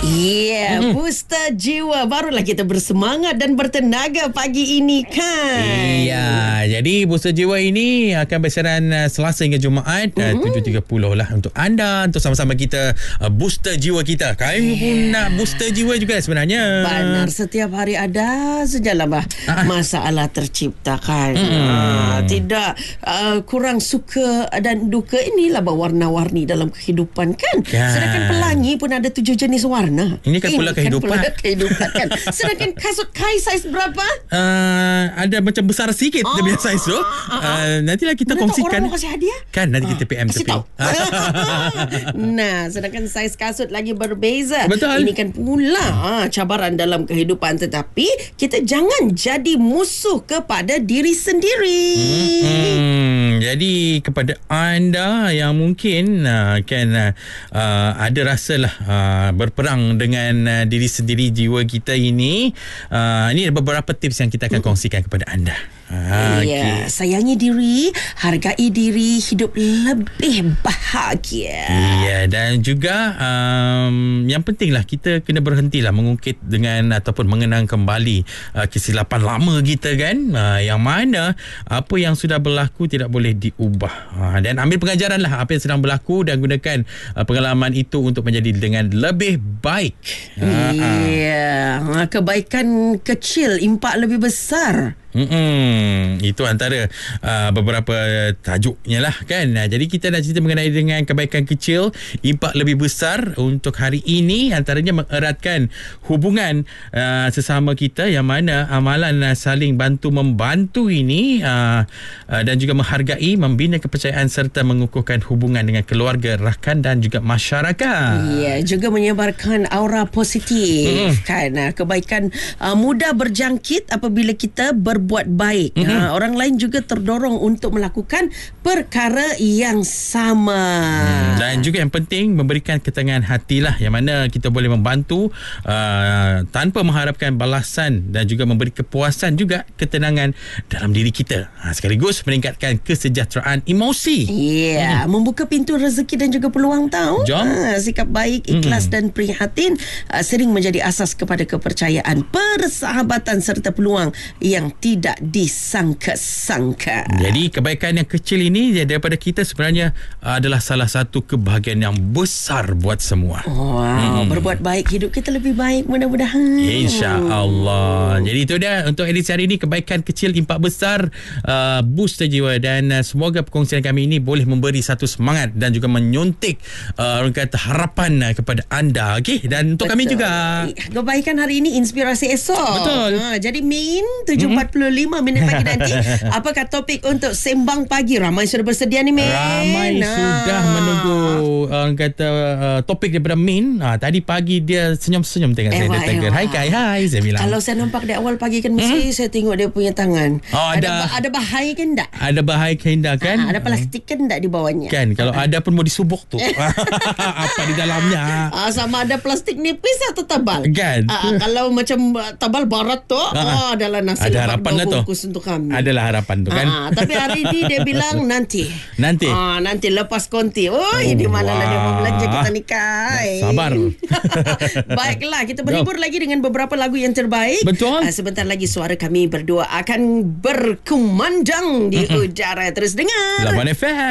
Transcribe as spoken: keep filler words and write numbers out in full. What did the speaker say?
Yeah, hmm. booster jiwa. Barulah kita bersemangat dan bertenaga pagi ini kan. Iya, jadi booster jiwa ini akan bersiaran uh, Selasa hingga Jumaat mm-hmm. uh, tujuh tiga puluh lah untuk anda, untuk sama-sama kita uh, booster jiwa kita. Kami yeah. pun nak booster jiwa juga sebenarnya. Benar, setiap hari ada sajalah bah ah. masalah terciptakan. Mm. Uh, tidak uh, kurang suka dan duka, inilah bah warna-warni dalam kehidupan kan. kan. Sedangkan pelangi pun ada tujuh jenis warna. Ini kan pula Ini kehidupan. Kan pula kehidupan kan. Sedangkan kasut Kai saiz berapa? Uh, ada macam besar sikit oh. dia punya saiz tu. Uh, uh, nantilah kita Mana kongsikan. Orang mau kasih hadiah? Kan nanti kita P M Kasih tepi. Nah, sedangkan saiz kasut lagi berbeza. Betul. Ini kan pula ha, cabaran dalam kehidupan, tetapi kita jangan jadi musuh kepada diri sendiri. Hmm, jadi kepada anda yang mungkin uh, kan uh, ada rasalah uh, berperang dengan uh, diri sendiri, jiwa kita ini, uh, ini ada beberapa tips yang kita akan kongsikan kepada anda. Ah, ya, okay. Sayangi diri, hargai diri, hidup lebih bahagia. Iya, dan juga um, yang pentinglah kita kena berhentilah mengungkit dengan ataupun mengenang kembali uh, kesilapan lama kita kan, uh, yang mana apa yang sudah berlaku tidak boleh diubah, uh, dan ambil pengajaran lah apa yang sedang berlaku dan gunakan uh, pengalaman itu untuk menjadi dengan lebih baik. Iya, uh, uh. kebaikan kecil impak lebih besar. Hmm, itu antara uh, beberapa tajuknya lah kan. Uh, jadi kita nak cerita mengenai dengan kebaikan kecil impak lebih besar untuk hari ini, antaranya mengeratkan hubungan uh, sesama kita, yang mana amalan uh, saling bantu membantu ini uh, uh, dan juga menghargai, membina kepercayaan serta mengukuhkan hubungan dengan keluarga, rakan dan juga masyarakat. Ya, juga menyebarkan aura positif hmm. kan. Uh, kebaikan uh, mudah berjangkit apabila kita ber buat baik. Mm-hmm. Ha, orang lain juga terdorong untuk melakukan perkara yang sama. Hmm, dan juga yang penting memberikan ketenangan hatilah, yang mana kita boleh membantu uh, tanpa mengharapkan balasan, dan juga memberi kepuasan juga ketenangan dalam diri kita. Ha, sekaligus meningkatkan kesejahteraan emosi. Ya, yeah. mm-hmm. membuka pintu rezeki dan juga peluang tahu. Jom. Ha, sikap baik, ikhlas mm-hmm. dan prihatin uh, sering menjadi asas kepada kepercayaan, persahabatan serta peluang yang tidak tidak disangka-sangka. Jadi kebaikan yang kecil ini daripada kita sebenarnya adalah salah satu kebahagiaan yang besar buat semua. Wow, hmm. berbuat baik, hidup kita lebih baik mudah-mudahan. InsyaAllah. Jadi itu dia untuk edisi hari ini, kebaikan kecil impak besar, uh, booster jiwa, dan uh, semoga perkongsian kami ini boleh memberi satu semangat dan juga menyuntik uh, orang kata harapan uh, kepada anda. Okey, dan untuk Betul. Kami juga kebaikan hari ini inspirasi esok. Betul. Ha, jadi Min tujuh empat puluh lima minit pagi nanti. Apakah topik untuk sembang pagi? Ramai sudah bersedia ni, Min. Ramai nah. sudah menunggu orang uh, kata uh, topik daripada Min. Ha, tadi pagi dia senyum-senyum tengok saya. Dia tegur, hai Kai, hai, saya bilang. Kalau saya nampak di awal pagi kan mesti hmm? saya tengok dia punya tangan. Oh, ada ada, ada bahaya kan tak? Ada bahaya kan kan? Ha, ada plastik kan tak di bawahnya? Kan, kalau ha. ada pun mau disubuk tu. Apa di dalamnya? Ha, sama ada plastik nipis atau tebal? Kan? Ha, kalau macam tebal barat tu, ha. oh, adalah nasi ada harapan lah tu. Untuk kami. Adalah harapan tu kan. Ha, tapi hari ni dia bilang nanti. Nanti. Ha, nanti lepas konti. Oh, oh di mana lah dia mau belanja kita nikah. Sabar. Baiklah, kita berhibur Jom. lagi dengan beberapa lagu yang terbaik. Betul. Ha, sebentar lagi suara kami berdua akan berkumandang di udara. Terus dengar lapan F M.